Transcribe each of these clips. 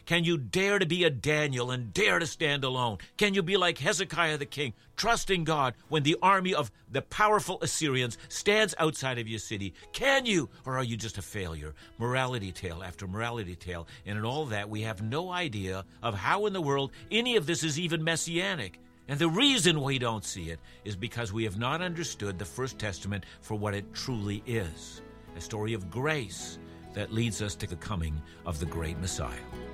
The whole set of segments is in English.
Can you dare to be a Daniel and dare to stand alone? Can you be like Hezekiah the king, trusting God when the army of the powerful Assyrians stands outside of your city? Can you? Or are you just a failure? Morality tale after morality tale. And in all that, we have no idea of how in the world any of this is even messianic. And the reason we don't see it is because we have not understood the First Testament for what it truly is. A story of grace that leads us to the coming of the great Messiah.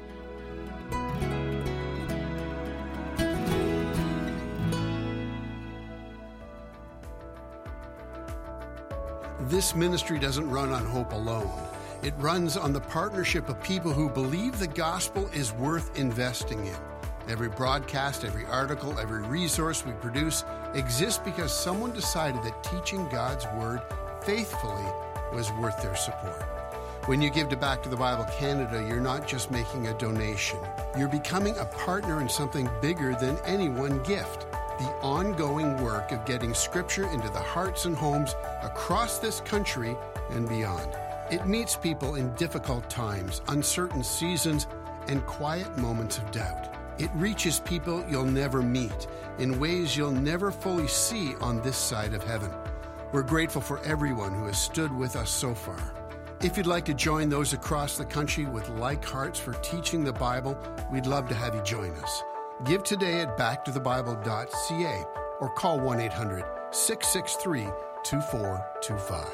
This ministry doesn't run on hope alone. It runs on the partnership of people who believe the gospel is worth investing in. Every broadcast, every article, every resource we produce exists because someone decided that teaching God's Word faithfully was worth their support. When you give to Back to the Bible Canada, you're not just making a donation. You're becoming a partner in something bigger than any one gift. The ongoing work of getting Scripture into the hearts and homes across this country and beyond. It meets people in difficult times, uncertain seasons, and quiet moments of doubt. It reaches people you'll never meet in ways you'll never fully see on this side of heaven. We're grateful for everyone who has stood with us so far. If you'd like to join those across the country with like hearts for teaching the Bible, we'd love to have you join us. Give today at backtothebible.ca or call 1-800-663-2425.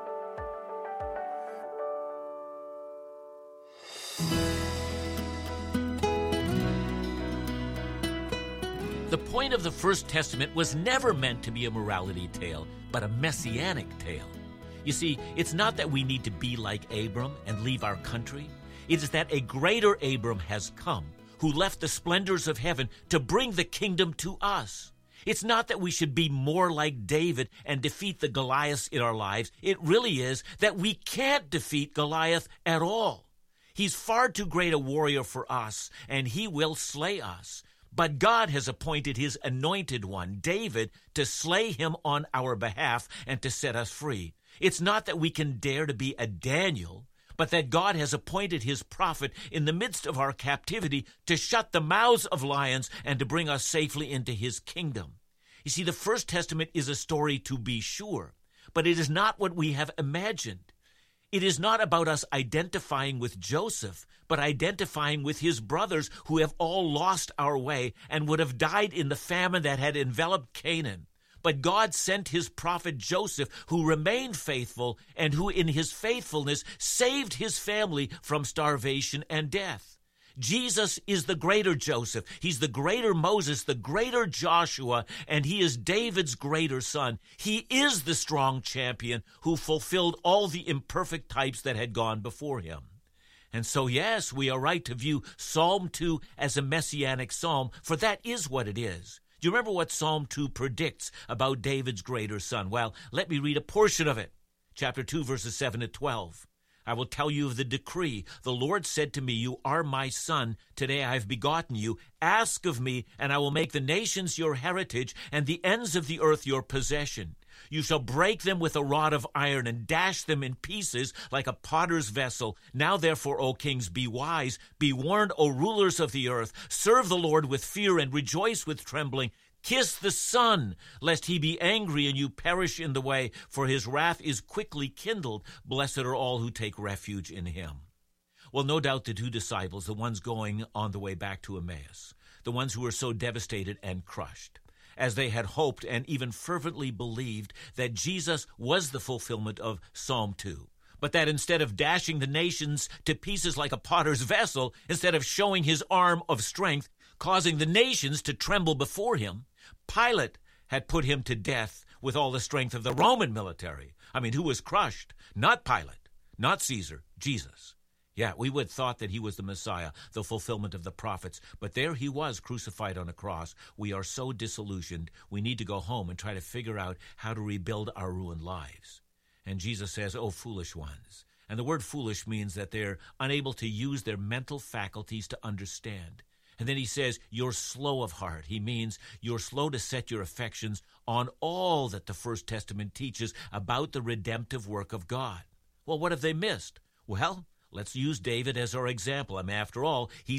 The point of the First Testament was never meant to be a morality tale, but a messianic tale. You see, it's not that we need to be like Abram and leave our country. It is that a greater Abram has come, who left the splendors of heaven to bring the kingdom to us. It's not that we should be more like David and defeat the Goliaths in our lives. It really is that we can't defeat Goliath at all. He's far too great a warrior for us, and he will slay us. But God has appointed his anointed one, David, to slay him on our behalf and to set us free. It's not that we can dare to be a Daniel, but that God has appointed his prophet in the midst of our captivity to shut the mouths of lions and to bring us safely into his kingdom. You see, the First Testament is a story to be sure, but it is not what we have imagined. It is not about us identifying with Joseph, but identifying with his brothers who have all lost our way and would have died in the famine that had enveloped Canaan. But God sent his prophet Joseph, who remained faithful and who in his faithfulness saved his family from starvation and death. Jesus is the greater Joseph. He's the greater Moses, the greater Joshua, and he is David's greater son. He is the strong champion who fulfilled all the imperfect types that had gone before him. And so, yes, we are right to view Psalm 2 as a messianic psalm, for that is what it is. Do you remember what Psalm 2 predicts about David's greater son? Well, let me read a portion of it. Chapter 2, verses 7 to 12. I will tell you of the decree. The Lord said to me, "You are my son. Today I have begotten you. Ask of me, and I will make the nations your heritage and the ends of the earth your possession. You shall break them with a rod of iron and dash them in pieces like a potter's vessel. Now therefore, O kings, be wise. Be warned, O rulers of the earth. Serve the Lord with fear and rejoice with trembling. Kiss the Son, lest he be angry and you perish in the way, for his wrath is quickly kindled. Blessed are all who take refuge in him." Well, no doubt the two disciples, the ones going on the way back to Emmaus, the ones who were so devastated and crushed, as they had hoped and even fervently believed that Jesus was the fulfillment of Psalm 2. But that instead of dashing the nations to pieces like a potter's vessel, instead of showing his arm of strength, causing the nations to tremble before him, Pilate had put him to death with all the strength of the Roman military. I mean, who was crushed? Not Pilate, not Caesar, Jesus. Yeah, we would have thought that he was the Messiah, the fulfillment of the prophets. But there he was, crucified on a cross. We are so disillusioned, we need to go home and try to figure out how to rebuild our ruined lives. And Jesus says, "Oh, foolish ones." And the word foolish means that they're unable to use their mental faculties to understand. And then he says, "You're slow of heart." He means you're slow to set your affections on all that the First Testament teaches about the redemptive work of God. Well, what have they missed? Well, let's use David as our example. I mean, after all, he's